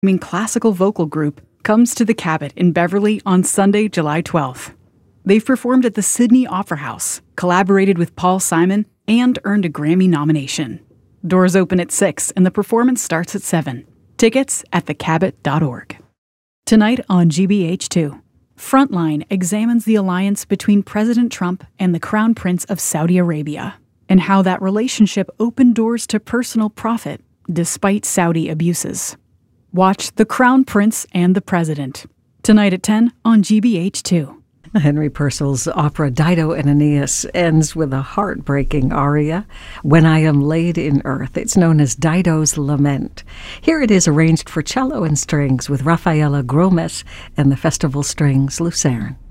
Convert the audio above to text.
classical vocal group comes to the Cabot in Beverly on Sunday, July 12th. They've performed at the Sydney Opera House, collaborated with Paul Simon, and earned a Grammy nomination. Doors open at 6 and the performance starts at 7. Tickets at thecabot.org. Tonight on GBH2, Frontline examines the alliance between President Trump and the Crown Prince of Saudi Arabia, and how that relationship opened doors to personal profit despite Saudi abuses. Watch The Crown Prince and the President, tonight at 10 on GBH2. Henry Purcell's opera Dido and Aeneas ends with a heartbreaking aria, When I Am Laid in Earth. It's known as Dido's Lament. Here it is arranged for cello and strings with Rafaela Gromes and the Festival Strings Lucerne.